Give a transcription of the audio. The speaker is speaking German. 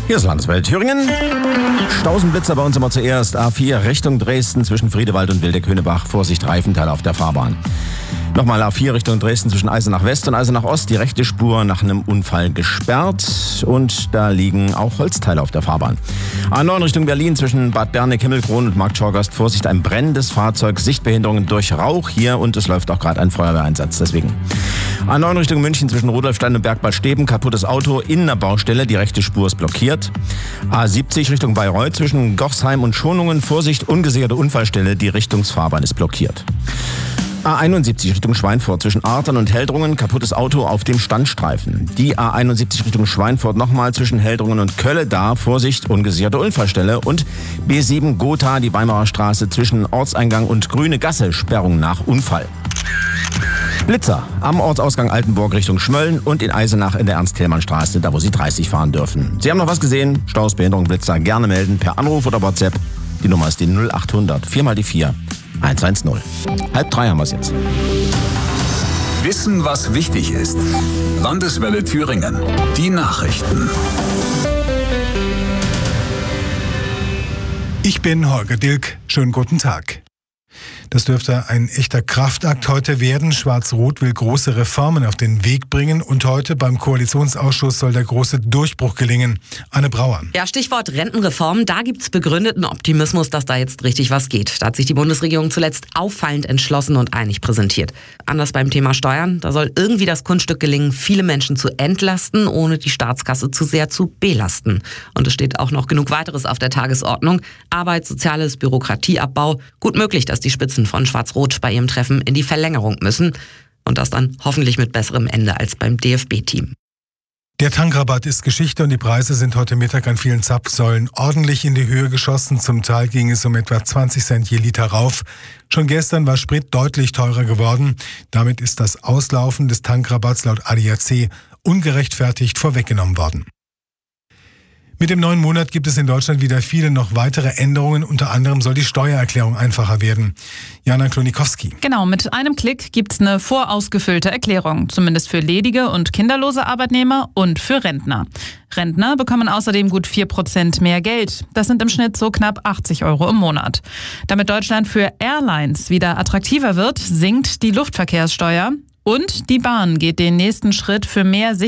Hier ist Landeswelt Thüringen. Stausenblitzer bei uns immer zuerst. A4 Richtung Dresden zwischen Friedewald und Wildeck-Höhnebach. Vorsicht, Reifenteil auf der Fahrbahn. Nochmal A4 Richtung Dresden zwischen Eisenach West und Eisenach Ost. Die rechte Spur nach einem Unfall gesperrt. Und da liegen auch Holzteile auf der Fahrbahn. A9 Richtung Berlin zwischen Bad Berneck, Himmelkron und Marktschorgast. Vorsicht, ein brennendes Fahrzeug. Sichtbehinderungen durch Rauch hier. Und es läuft auch gerade ein Feuerwehreinsatz. Deswegen. A9 Richtung München zwischen Rudolfstein und Bergbad Steben. Kaputtes Auto in der Baustelle. Die rechte Spur ist blockiert. A70 Richtung Bayreuth zwischen Gochsheim und Schonungen. Vorsicht, ungesicherte Unfallstelle. Die Richtungsfahrbahn ist blockiert. A71 Richtung Schweinfurt zwischen Artern und Heldrungen, kaputtes Auto auf dem Standstreifen. Die A71 Richtung Schweinfurt nochmal zwischen Heldrungen und Kölle, da Vorsicht, ungesicherte Unfallstelle. Und B7 Gotha, die Weimarer Straße zwischen Ortseingang und Grüne Gasse, Sperrung nach Unfall. Blitzer am Ortsausgang Altenburg Richtung Schmölln und in Eisenach in der Ernst-Thälmann-Straße, da wo Sie 30 fahren dürfen. Sie haben noch was gesehen? Staus, Behinderung, Blitzer, gerne melden per Anruf oder WhatsApp. Die Nummer ist die 0800 4 mal die 4 110. 2:30 haben wir es jetzt. Wissen, was wichtig ist. Landeswelle Thüringen. Die Nachrichten. Ich bin Holger Dilk. Schönen guten Tag. Das dürfte ein echter Kraftakt heute werden. Schwarz-Rot will große Reformen auf den Weg bringen und heute beim Koalitionsausschuss soll der große Durchbruch gelingen. Anne Brauer. Ja, Stichwort Rentenreform. Da gibt's begründeten Optimismus, dass da jetzt richtig was geht. Da hat sich die Bundesregierung zuletzt auffallend entschlossen und einig präsentiert. Anders beim Thema Steuern. Da soll irgendwie das Kunststück gelingen, viele Menschen zu entlasten, ohne die Staatskasse zu sehr zu belasten. Und es steht auch noch genug weiteres auf der Tagesordnung. Arbeit, Soziales, Bürokratieabbau. Gut möglich, dass die Spitzen von Schwarz-Rot bei ihrem Treffen in die Verlängerung müssen. Und das dann hoffentlich mit besserem Ende als beim DFB-Team. Der Tankrabatt ist Geschichte und die Preise sind heute Mittag an vielen Zapfsäulen ordentlich in die Höhe geschossen. Zum Teil ging es um etwa 20 Cent je Liter rauf. Schon gestern war Sprit deutlich teurer geworden. Damit ist das Auslaufen des Tankrabatts laut ADAC ungerechtfertigt vorweggenommen worden. Mit dem neuen Monat gibt es in Deutschland wieder viele noch weitere Änderungen. Unter anderem soll die Steuererklärung einfacher werden. Jana Klonikowski. Genau, mit einem Klick gibt's eine vorausgefüllte Erklärung. Zumindest für ledige und kinderlose Arbeitnehmer und für Rentner. Rentner bekommen außerdem gut 4% mehr Geld. Das sind im Schnitt so knapp 80 € im Monat. Damit Deutschland für Airlines wieder attraktiver wird, sinkt die Luftverkehrssteuer. Und die Bahn geht den nächsten Schritt für mehr Sicherheit